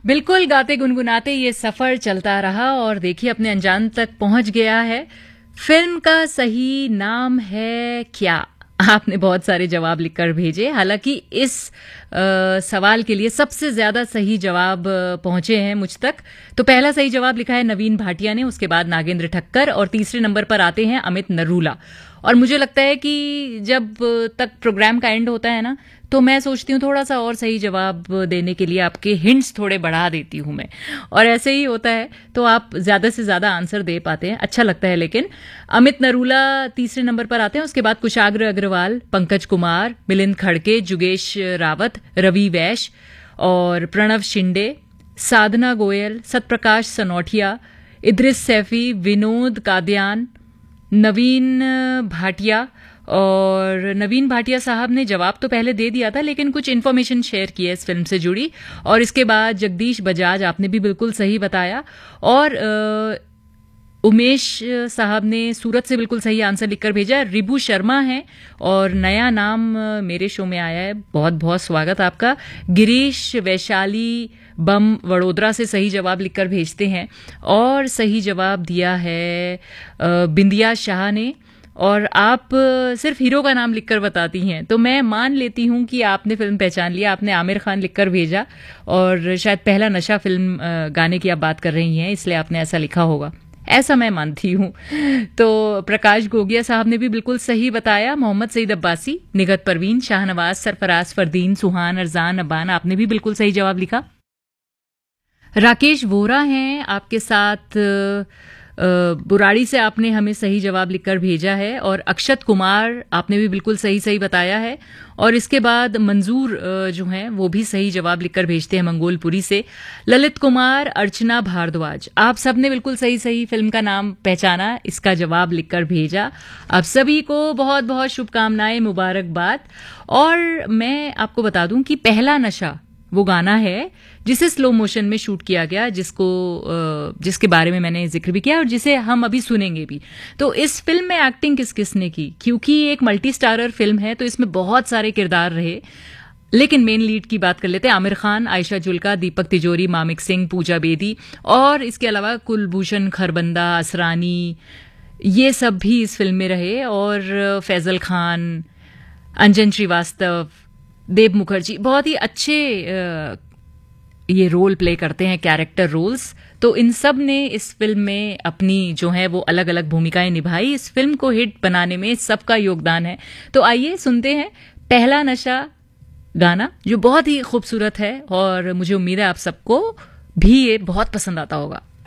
बिल्कुल गाते गुनगुनाते ये सफर चलता रहा और देखिए अपने अंजाम तक पहुंच गया है। फिल्म का सही नाम है क्या? आपने बहुत सारे जवाब लिखकर भेजे। हालांकि इस सवाल के लिए सबसे ज्यादा सही जवाब पहुंचे हैं मुझ तक। तो पहला सही जवाब लिखा है नवीन भाटिया ने, उसके बाद नागेंद्र ठक्कर और तीसरे नंबर पर आते हैं अमित नरूला। और मुझे लगता है कि जब तक प्रोग्राम का एंड होता है ना, तो मैं सोचती हूँ थोड़ा सा और सही जवाब देने के लिए आपके हिंट्स थोड़े बढ़ा देती हूँ मैं, और ऐसे ही होता है तो आप ज्यादा से ज्यादा आंसर दे पाते हैं, अच्छा लगता है। लेकिन अमित नरूला तीसरे नंबर पर आते हैं, उसके बाद कुशाग्र अग्रवाल, पंकज कुमार, मिलिंद खड़के, जुगेश रावत, रवि वैश और प्रणव शिंदे, साधना गोयल, सतप्रकाश सनौठिया, इद्रिस सैफी, विनोद कादियान, नवीन भाटिया। और नवीन भाटिया साहब ने जवाब तो पहले दे दिया था, लेकिन कुछ इन्फॉर्मेशन शेयर की है इस फिल्म से जुड़ी। और इसके बाद जगदीश बजाज, आपने भी बिल्कुल सही बताया। और उमेश साहब ने सूरत से बिल्कुल सही आंसर लिखकर भेजा। रिबू शर्मा है और नया नाम मेरे शो में आया है, बहुत बहुत स्वागत आपका। गिरीश वैशाली बम वडोदरा से सही जवाब लिखकर भेजते हैं। और सही जवाब दिया है बिंदिया शाह ने। और आप सिर्फ हीरो का नाम लिखकर बताती हैं, तो मैं मान लेती हूं कि आपने फिल्म पहचान लिया। आपने आमिर खान लिखकर भेजा और शायद पहला नशा फिल्म गाने की आप बात कर रही हैं, इसलिए आपने ऐसा लिखा होगा, ऐसा मैं मानती हूँ। तो प्रकाश गोगिया साहब ने भी बिल्कुल सही बताया। मोहम्मद सईद अब्बासी, निगत परवीन, शाहनवाज, सरफराज फरदीन, सुहान, अरजान, अब्बान, आपने भी बिल्कुल सही जवाब लिखा। राकेश वोरा हैं आपके साथ, बुराड़ी से आपने हमें सही जवाब लिखकर भेजा है। और अक्षत कुमार, आपने भी बिल्कुल सही बताया है। और इसके बाद मंजूर जो हैं वो भी सही जवाब लिखकर भेजते हैं मंगोलपुरी से। ललित कुमार, अर्चना भारद्वाज, आप सब ने बिल्कुल सही फिल्म का नाम पहचाना, इसका जवाब लिखकर भेजा। आप सभी को बहुत बहुत शुभकामनाएं, मुबारकबाद। और मैं आपको बता दूं कि पहला नशा वो गाना है जिसे स्लो मोशन में शूट किया गया, जिसके बारे में मैंने जिक्र भी किया और जिसे हम अभी सुनेंगे भी। तो इस फिल्म में एक्टिंग किस किसने की, क्योंकि एक मल्टी स्टारर फिल्म है तो इसमें बहुत सारे किरदार रहे, लेकिन मेन लीड की बात कर लेते हैं। आमिर खान, आयशा जुल्का, दीपक तिजोरी, मामिक सिंह, पूजा बेदी और इसके अलावा कुलभूषण खरबंदा, असरानी, ये सब भी इस फिल्म में रहे। और फैजल खान, अंजन श्रीवास्तव, देव मुखर्जी बहुत ही अच्छे ये रोल प्ले करते हैं, कैरेक्टर रोल्स। तो इन सब ने इस फिल्म में अपनी जो है वो अलग अलग भूमिकाएं निभाई। इस फिल्म को हिट बनाने में सबका योगदान है। तो आइए सुनते हैं पहला नशा गाना, जो बहुत ही खूबसूरत है और मुझे उम्मीद है आप सबको भी ये बहुत पसंद आता होगा।